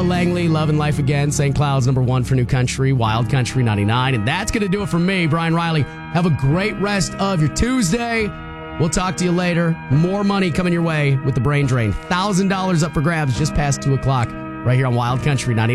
Langley, Love and Life Again. St. Cloud's number 1 for New Country, Wild Country 99. And that's going to do it for me, Brian Riley. Have a great rest of your Tuesday. We'll talk to you later. More money coming your way with the Brain Drain. $1,000 up for grabs just past 2 o'clock right here on Wild Country 99.